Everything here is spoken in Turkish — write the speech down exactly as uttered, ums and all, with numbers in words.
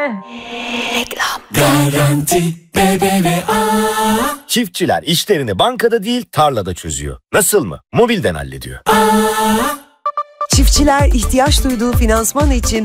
Garanti B B V A. Çiftçiler işlerini bankada değil tarlada çözüyor. Nasıl mı? Mobilden hallediyor. Çiftçiler ihtiyaç duyduğu finansman için